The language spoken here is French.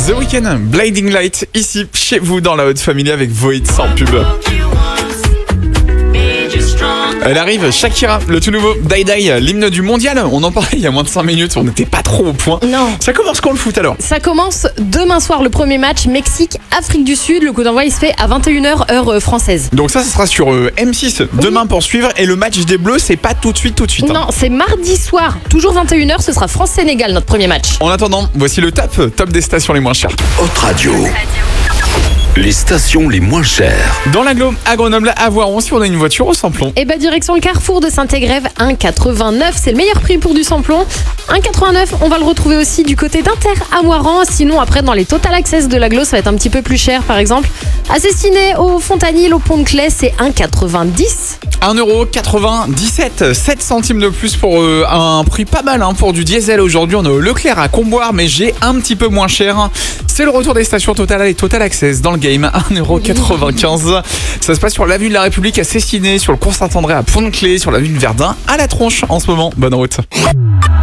The Weeknd, Blinding Light, ici chez vous dans la Haute Family avec Void sans pub. Elle arrive, Shakira, le tout nouveau Die Die, l'hymne du mondial. On en parlait il y a moins de 5 minutes, on n'était pas trop au point. Non. Ça commence quand le foot alors? Ça commence demain soir, le premier match, Mexique-Afrique du Sud. Le coup d'envoi, il se fait à 21h, heure française. Donc ça sera sur M6 demain pour suivre. Et le match des Bleus, c'est pas tout de suite. Non, c'est mardi soir, toujours 21h, ce sera France-Sénégal, notre premier match. En attendant, voici le top des stations les moins chères. Haute Radio. Les stations les moins chères. Dans l'agglo, à Grenoble, à Voiron, si on a une voiture au samplon. Et direction le carrefour de Saint-Égrève, 1,89. C'est le meilleur prix pour du samplon. 1,89, on va le retrouver aussi du côté d'Inter à Moiran. Sinon, après, dans les Total Access de l'agglo, ça va être un petit peu plus cher, par exemple. À Cessiné, au Fontanil, au Pont de Claix, c'est 1,90. 1,97€, 7 centimes de plus pour un prix pas mal pour du diesel. Aujourd'hui, on est au Leclerc à Comboire, mais j'ai un petit peu moins cher. C'est le retour des stations Total et Total Access dans le game, 1,95€. Ça se passe sur l'avenue de la République à Cessiné, sur le cours Saint-André à Pont-de-Claix, sur l'avenue de Verdun à La Tronche en ce moment. Bonne route.